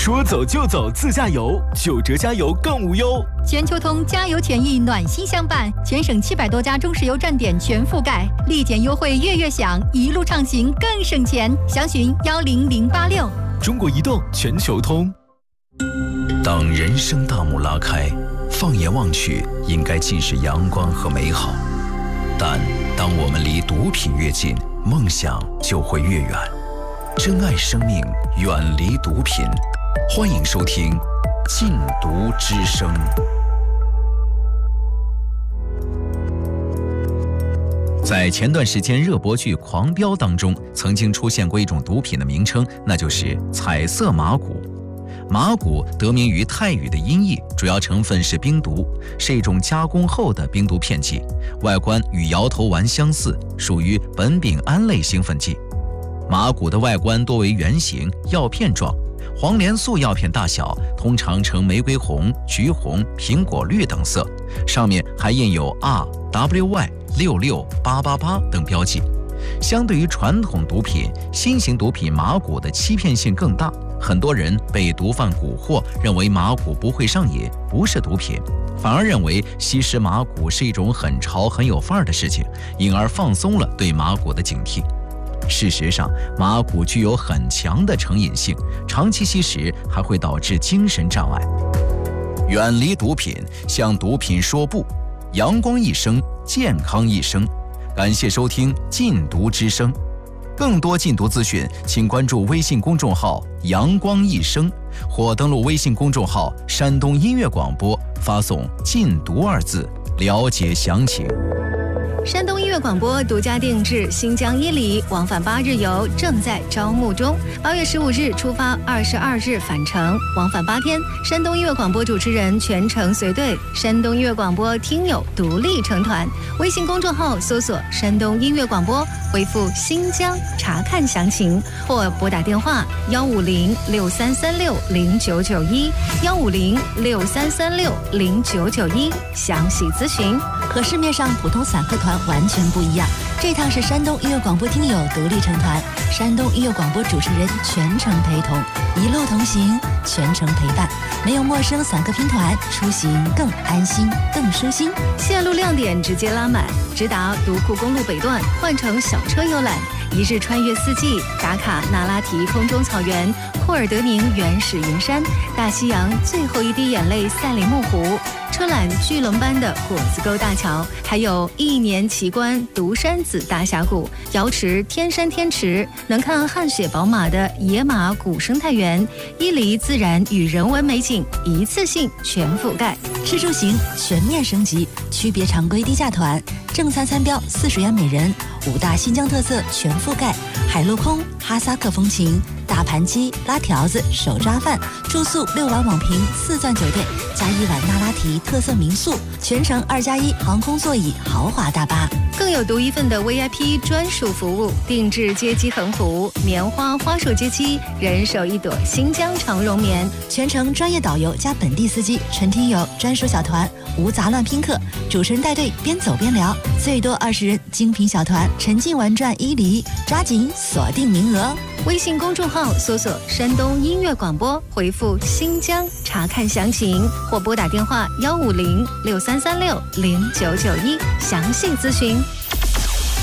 说走就走自驾游，9折加油更无忧。 全球通加油权益暖心相伴，全省700多家中石油站点全覆盖，立减优惠月月享，一路畅行更省钱。详询10086。 中国移动全球通。 当人生大幕拉开，放眼望去，应该尽是阳光和美好。但当我们离毒品越近，梦想就会越远。珍爱生命，远离毒品。欢迎收听《禁毒之声》。在前段时间热播剧《狂飙》当中，曾经出现过一种毒品的名称，那就是彩色麻古。麻古得名于泰语的音译，主要成分是冰毒，是一种加工后的冰毒片剂，外观与摇头丸相似，属于苯丙胺类兴奋剂。麻古的外观多为圆形药片状，黄连素药片大小，通常呈玫瑰红、橘红、苹果绿等色，上面还印有 RWY66888等标记。相对于传统毒品，新型毒品麻古的欺骗性更大，很多人被毒贩蛊惑，认为麻古不会上瘾，不是毒品，反而认为吸食麻古是一种很潮很有范儿的事情，因而放松了对麻古的警惕。事实上，麻古具有很强的成瘾性，长期吸食还会导致精神障碍。远离毒品，向毒品说不，阳光一生，健康一生。感谢收听《禁毒之声》，更多禁毒资讯，请关注微信公众号“阳光一生”，或登录微信公众号“山东音乐广播”，发送“禁毒”2字，了解详情。 山东音乐广播独家定制新疆伊犁往返8日游正在招募中，8月15日出发，22日返程，往返8天。山东音乐广播主持人全程随队，山东音乐广播听友独立成团。微信公众号搜索“山东音乐广播”，回复“新疆”查看详情，或拨打电话150-6336-0991，150-6336-0991，详细咨询。 和市面上普通散客团完全不一样，这趟是山东音乐广播听友独立成团，山东音乐广播主持人全程陪同，一路同行，全程陪伴，没有陌生散客拼团，出行更安心更舒心。 线路亮点直接拉满，直达独库公路北段，换乘小车游览，一日穿越4季，打卡那拉提空中草原、库尔德宁原始云山、大西洋最后一滴眼泪赛里木湖，车览巨龙般的果子沟大桥，还有1年奇观独山子大峡谷、瑶池天山天池，能看汗血宝马的野马古生态园，伊犁自然与人文美景一次性全覆盖。 吃住行全面升级，区别常规低价团，正餐餐标40元每人，5大新疆特色全覆盖，海陆空、哈萨克风情、大盘鸡、拉条子、手抓饭，住宿6晚网评4钻酒店，加1晚那拉提特色民宿，全程2+1航空座椅豪华大巴， 更有独一份的 VIP 专属服务，定制接机横幅、棉花花束接机，人手1朵新疆长绒棉， 全程专业导游加本地司机，纯听友专属小团，无杂乱拼客，主持人带队边走边聊，最多20人精品小团，沉浸玩转伊犁，抓紧锁定名额。 微信公众号搜索山东音乐广播，回复新疆查看详情，或拨打电话150-6336-0991，详细咨询。